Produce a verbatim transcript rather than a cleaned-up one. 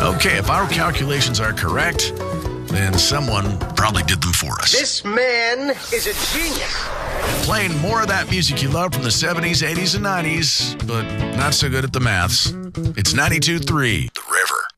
Okay, if our calculations are correct, then someone probably did them for us. This man is a genius. Playing more of that music you love from the seventies, eighties, and nineties, but not so good at the maths. It's ninety-two point three, The River.